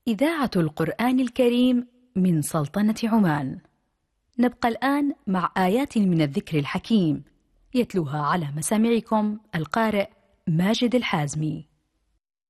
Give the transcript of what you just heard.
إذاعة القرآن الكريم من سلطنة عمان. نبقى الآن مع آيات من الذكر الحكيم، يتلوها على مسامعكم القارئ ماجد الحازمي.